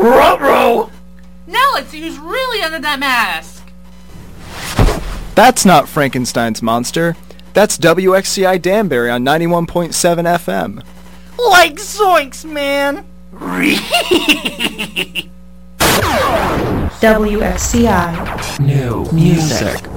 Ruh-roh! Now let's see who's really under that mask. That's not Frankenstein's monster. That's WXCI Danbury on 91.7 FM. Like zoinks, man! WXCI. New music.